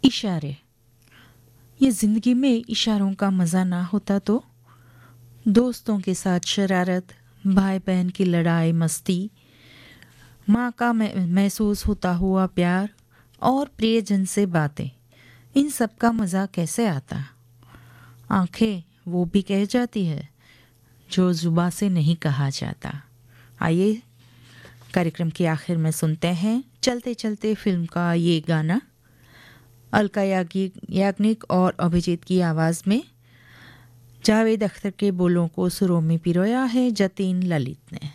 इशारे। ये ज़िंदगी में इशारों का मज़ा ना होता तो? दोस्तों के साथ शरारत, भाई बहन की लड़ाई मस्ती, माँ का महसूस होता हुआ प्यार और प्रियजन से बातें, इन सब का मज़ा कैसे आता? आंखें वो भी कह जाती है जो जुबा से नहीं कहा जाता। आइए कार्यक्रम के आखिर में सुनते हैं चलते चलते फिल्म का ये गाना, अलका याग्निक और अभिजीत की आवाज़ में। जावेद अख्तर के बोलों को सुरों में पिरोया है जतीन ललित ने।